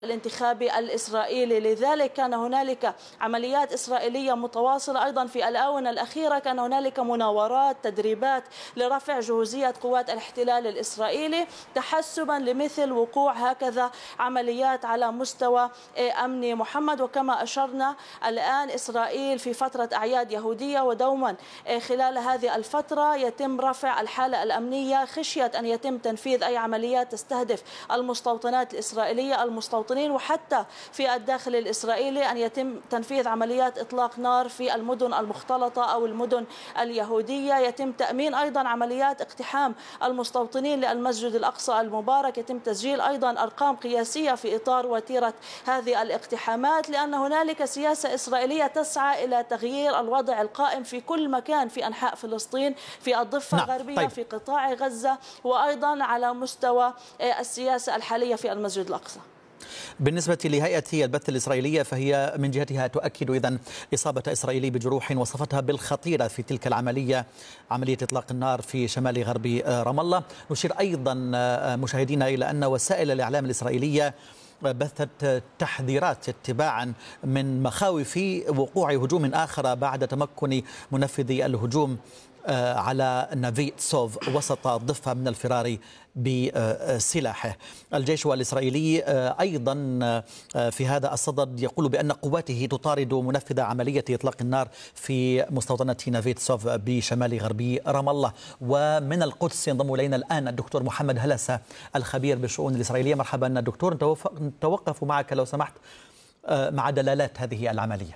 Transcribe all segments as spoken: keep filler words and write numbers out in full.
الانتخابي الإسرائيلي. لذلك كان هنالك عمليات إسرائيلية متواصلة. أيضا في الآونة الأخيرة كان هنالك مناورات تدريبات لرفع جهوزية قوات الاحتلال الإسرائيلي تحسبا لمثل وقوع هكذا عمليات على مستوى أمني. محمد، وكما أشرنا الآن إسرائيل في فترة أعياد يهودية، ودوما خلال هذه الفترة يتم رفع الحالة الأمنية خشية أن يتم تنفيذ أي عمليات تستهدف المستوطنات الإسرائيلية المستوطنين، وحتى في الداخل الإسرائيلي أن يتم تنفيذ عمليات إطلاق نار في المدن المختلطة أو المدن اليهودية. يتم تأمين أيضا عمليات اقتحام المستوطنين للمسجد الأقصى المبارك. يتم تسجيل أيضا أرقام قياسية في إطار وتيرة هذه الاقتحامات، لأن هنالك سياسة إسرائيلية تسعى إلى تغيير الوضع القائم في كل مكان في أنحاء فلسطين، في الضفة نعم. الغربية، طيب. في قطاع غزة، وأيضا على مستوى السياسة الحالية في المسجد الأقصى. بالنسبة لهيئة البث الإسرائيلية فهي من جهتها تؤكد إذن إصابة إسرائيلي بجروح وصفتها بالخطيرة في تلك العملية، عملية إطلاق النار في شمال غرب رام الله. نشير أيضا مشاهدينا إلى أن وسائل الإعلام الإسرائيلية بثت تحذيرات اتباعا من مخاوف وقوع هجوم آخر بعد تمكن منفذي الهجوم على نافي تسوف وسط الضفة من الفرار بسلاحه. الجيش الإسرائيلي أيضا في هذا الصدد يقول بأن قواته تطارد منفذ عملية إطلاق النار في مستوطنة نافي تسوف بشمال غرب رام الله. ومن القدس ينضم إلينا الآن الدكتور محمد هلسة الخبير بالشؤون الإسرائيلية. مرحبا دكتور، نتوقف معك لو سمحت مع دلالات هذه العملية.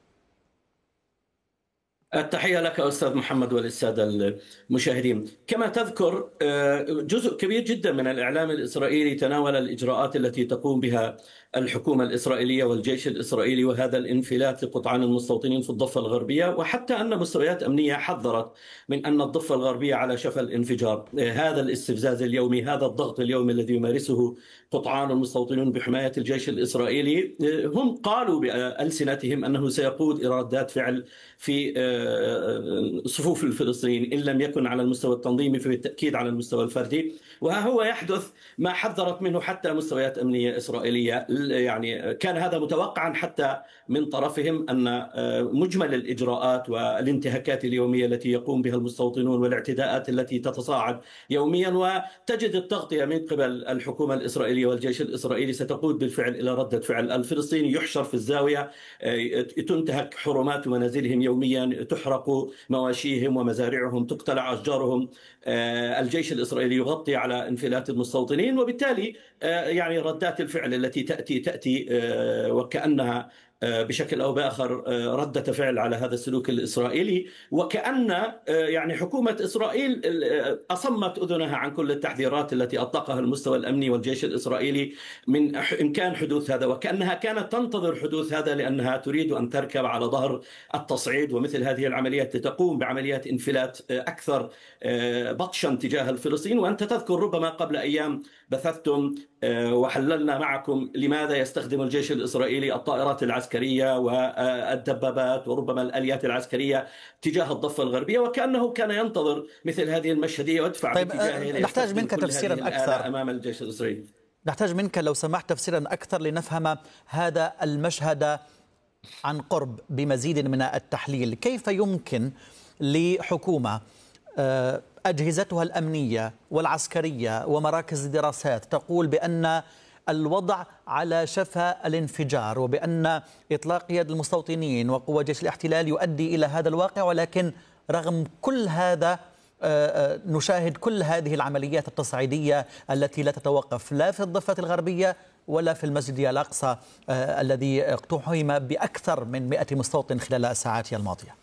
التحية لك أستاذ محمد وللسادة المشاهدين. كما تذكر جزء كبير جدا من الإعلام الإسرائيلي تناول الإجراءات التي تقوم بها الحكومة الإسرائيلية والجيش الإسرائيلي وهذا الانفلات لقطعان المستوطنين في الضفة الغربية، وحتى أن مستويات أمنية حذرت من أن الضفة الغربية على شفا الانفجار. هذا الاستفزاز اليومي، هذا الضغط اليومي الذي يمارسه قطعان المستوطنين بحماية الجيش الإسرائيلي، هم قالوا بألسنتهم أنه سيقود إرادات فعل في صفوف الفلسطينيين، إن لم يكن على المستوى التنظيمي فبالتأكيد على المستوى الفردي. وها هو يحدث ما حذرت منه حتى مستويات أمنية إسرائيلية. يعني كان هذا متوقعا حتى من طرفهم، أن مجمل الإجراءات والانتهاكات اليومية التي يقوم بها المستوطنون والاعتداءات التي تتصاعد يوميا وتجد التغطية من قبل الحكومة الإسرائيلية والجيش الإسرائيلي ستقود بالفعل إلى ردة فعل. الفلسطيني يحشر في الزاوية، تنتهك حرمات منازلهم يوميا، تحرق مواشيهم ومزارعهم، تقتلع أشجارهم. الجيش الإسرائيلي يغطي على انفلات المستوطنين، وبالتالي يعني ردات الفعل التي تأتي تأتي وكأنها بشكل أو بآخر ردة فعل على هذا السلوك الإسرائيلي، وكأن يعني حكومة إسرائيل أصمت أذنها عن كل التحذيرات التي أطلقها المستوى الأمني والجيش الإسرائيلي من إمكان حدوث هذا، وكأنها كانت تنتظر حدوث هذا لأنها تريد أن تركب على ظهر التصعيد ومثل هذه العمليات لتقوم بعمليات انفلات أكثر بطشا تجاه الفلسطينيين. وأنت تذكر ربما قبل أيام بثثتم وحللنا معكم لماذا يستخدم الجيش الإسرائيلي الطائرات العسكرية والدبابات وربما الآليات العسكرية تجاه الضفة الغربية، وكأنه كان ينتظر مثل هذه المشهدية ويدفع طيب باتجاهه. نحتاج منك تفسيرا أكثر أمام الجيش الإسرائيلي. نحتاج منك لو سمحت تفسيرا أكثر لنفهم هذا المشهد عن قرب بمزيد من التحليل. كيف يمكن لحكومة أجهزتها الأمنية والعسكرية ومراكز الدراسات تقول بأن الوضع على شفا الانفجار وبأن إطلاق يد المستوطنين وقوى جيش الاحتلال يؤدي إلى هذا الواقع، ولكن رغم كل هذا نشاهد كل هذه العمليات التصعيدية التي لا تتوقف لا في الضفة الغربية ولا في المسجد الأقصى الذي اقتحم بأكثر من مئة مستوطن خلال الساعات الماضية؟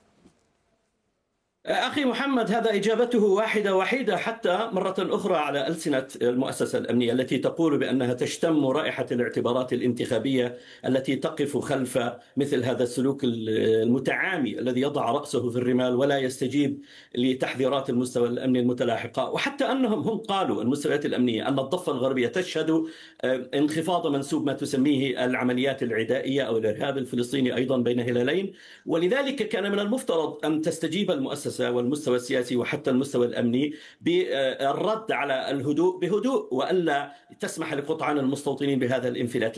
أخي محمد، هذا إجابته واحدة وحيدة حتى مرة أخرى على ألسنة المؤسسة الأمنية التي تقول بأنها تشتم رائحة الاعتبارات الانتخابية التي تقف خلف مثل هذا السلوك المتعامي الذي يضع رأسه في الرمال ولا يستجيب لتحذيرات المستوى الأمني المتلاحقة. وحتى أنهم هم قالوا المستويات الأمنية أن الضفة الغربية تشهد انخفاض منسوب ما تسميه العمليات العدائية أو الإرهاب الفلسطيني أيضا بين هلالين، ولذلك كان من المفترض أن تستجيب المؤسسة والمستوى السياسي وحتى المستوى الأمني بالرد على الهدوء بهدوء، وألا تسمح لقطعان المستوطنين بهذا الانفلات.